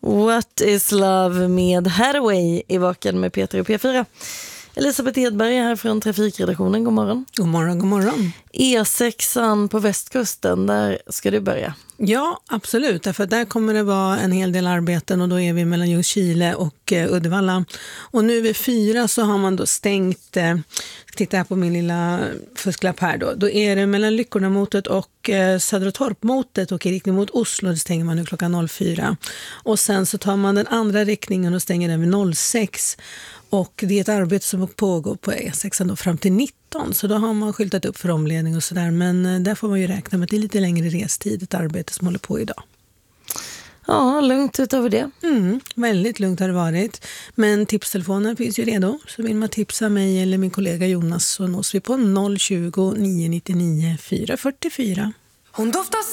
What is Love med Hathaway i Vaken med Peter och P4. Elisabeth Edberg här från trafikredaktionen. God morgon. God morgon, god morgon. E6an på västkusten, där ska du börja. Ja, absolut. Därför där kommer det vara en hel del arbeten och då är vi mellan Ljungskile och Uddevalla. Och nu vid 4 så har man då stängt, titta här på min lilla fusklapp här då är det mellan Lyckorna-motet och Södra-Torp-motet och i riktning mot Oslo, det stänger man nu klockan 04. Och sen så tar man den andra riktningen och stänger den vid 06. Och det är ett arbete som pågår på E6 då fram till 19, så då har man skyltat upp för omledning och sådär. Men där får man ju räkna med att det är lite längre restid, ett arbete som håller på idag. Ja, lugnt utöver det. Väldigt lugnt har det varit. Men tipstelefonen finns ju redo, så vill man tipsa mig eller min kollega Jonas så nås vi på 020 999 444. Hon doftar